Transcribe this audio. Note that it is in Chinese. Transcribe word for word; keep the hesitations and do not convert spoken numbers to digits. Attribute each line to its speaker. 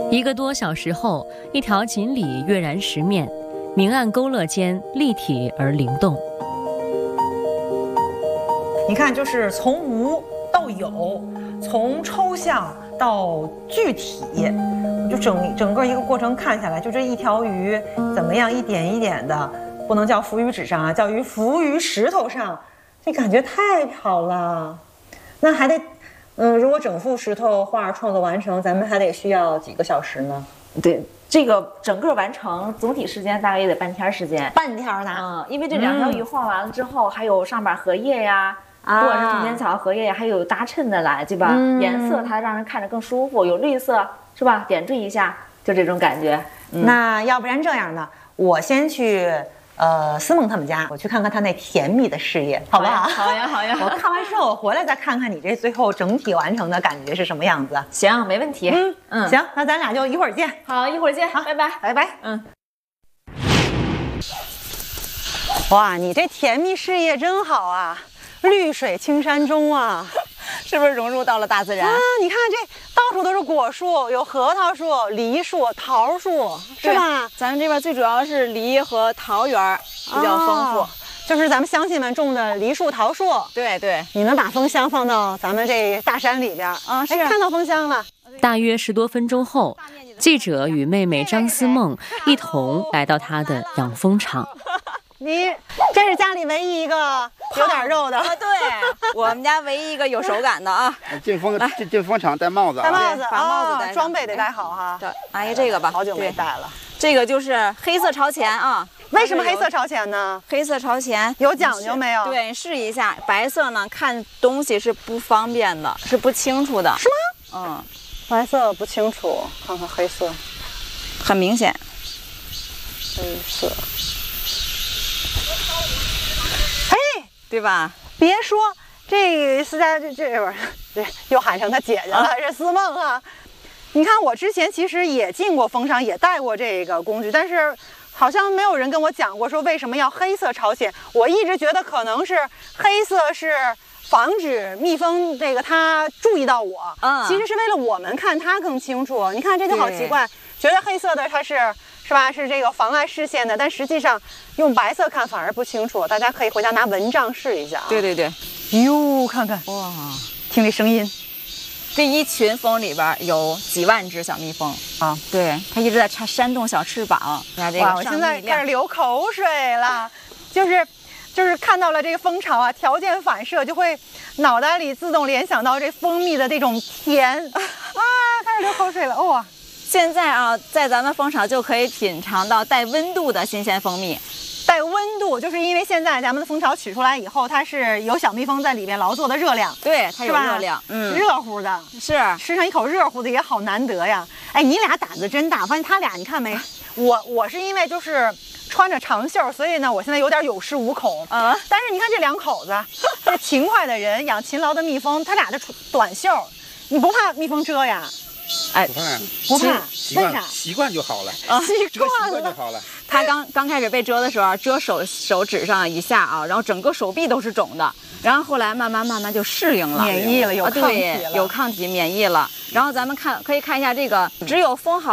Speaker 1: 一个多小时后，一条锦鲤跃然石面，明暗勾勒间立体而灵动。
Speaker 2: 你看，就是从无到有，从抽象到具体，就整整个一个过程看下来，就这一条鱼怎么样一点一点的，不能叫浮于纸上啊，叫鱼浮于石头上，这感觉太好了。那还得，嗯，如果整幅石头画创作完成，咱们还得需要几个小时呢？
Speaker 3: 对，这个整个完成总体时间大概也得半天时间。
Speaker 2: 半天呢？
Speaker 3: 嗯，因为这两条鱼画完了之后，还有上边荷叶呀。
Speaker 2: 啊、
Speaker 3: 不管是中间草、荷叶，还有搭衬的来，对吧？嗯、颜色它让人看着更舒服，有绿色是吧？点缀一下，就这种感觉。
Speaker 2: 嗯、那要不然这样呢，我先去呃思梦他们家，我去看看他那甜蜜的事业，好不好？
Speaker 3: 好呀，好呀。
Speaker 2: 我看完之后，我回来再看看你这最后整体完成的感觉是什么样子。
Speaker 3: 行，没问题。
Speaker 2: 嗯嗯，行，那咱俩就一会儿见。
Speaker 3: 好，一会儿见。好，拜拜，
Speaker 2: 拜拜。
Speaker 3: 嗯。
Speaker 2: 哇，你这甜蜜事业真好啊！绿水青山中啊，
Speaker 3: 是不是融入到了大自然
Speaker 2: 啊？你看这到处都是果树，有核桃树、梨树、桃树，是吧？
Speaker 3: 咱们这边最主要是梨和桃园比较丰富，
Speaker 2: 哦、就是咱们乡亲们种的梨树、桃树。
Speaker 3: 对对，
Speaker 2: 你们把蜂箱放到咱们这大山里边啊，是看到蜂箱了。
Speaker 1: 大约十多分钟后，记者与妹妹张思梦一同来到她的养蜂场。
Speaker 2: 你这是家里唯一一个有点肉的
Speaker 4: 啊！对，我们家唯一一个有手感的啊！
Speaker 5: 进蜂进进蜂场戴帽子，
Speaker 2: 戴帽子，
Speaker 4: 把帽子戴上，
Speaker 2: 装备得戴好哈。
Speaker 4: 对，阿姨这个吧，
Speaker 2: 好久没戴了。
Speaker 4: 这个就是黑色朝前啊。
Speaker 2: 为什么黑色朝前呢？
Speaker 4: 黑色朝前
Speaker 2: 有讲究没有？
Speaker 4: 对，试一下。白色呢，看东西是不方便的，是不清楚的。
Speaker 2: 是吗？
Speaker 4: 嗯，
Speaker 2: 白色不清楚，看看黑色，
Speaker 4: 很明显。
Speaker 2: 黑色。
Speaker 4: 对吧？
Speaker 2: 别说这私家这这会儿，这又喊成他姐姐了，是思梦啊。你看我之前其实也进过蜂场，也带过这个工具，但是好像没有人跟我讲过说为什么要黑色朝前。我一直觉得可能是黑色是防止蜜蜂这个它注意到我，嗯，其实是为了我们看它更清楚。你看这就好奇怪，觉得黑色的它是。是吧？是这个妨碍视线的，但实际上用白色看反而不清楚。大家可以回家拿蚊帐试一下啊。
Speaker 4: 对对对，
Speaker 2: 哟，看看哇，听这声音，
Speaker 4: 这一群蜂里边有几万只小蜜蜂啊！对，它一直在扇扇动小翅膀。
Speaker 2: 哇，我现在开始流口水了，就是就是看到了这个蜂巢啊，条件反射就会脑袋里自动联想到这蜂蜜的这种甜啊，开始流口水了，哇！
Speaker 4: 现在啊，在咱们蜂场就可以品尝到带温度的新鲜蜂蜜。
Speaker 2: 带温度，就是因为现在咱们的蜂巢取出来以后，它是有小蜜蜂在里面劳作的热量，
Speaker 4: 对，它有热量，
Speaker 2: 嗯，热乎的，
Speaker 4: 是
Speaker 2: 吃上一口热乎的也好难得呀。哎，你俩胆子真大，发现他俩你看没？我我是因为就是穿着长袖，所以呢，我现在有点有恃无恐啊、嗯。但是你看这两口子，这勤快的人养勤劳的蜜蜂，他俩这短袖，你不怕蜜蜂蛰呀？
Speaker 5: 哎，不怕，
Speaker 2: 不怕，
Speaker 5: 为啥？习惯就好了
Speaker 2: 啊，习
Speaker 5: 惯了就好了。
Speaker 4: 他刚刚开始被蛰的时候，蛰手手指上一下啊，然后整个手臂都是肿的，然后后来慢慢慢慢就适应了，
Speaker 2: 免疫了，有抗体了，
Speaker 4: 有抗体，免疫了。然后咱们看，可以看一下这个，只有封好。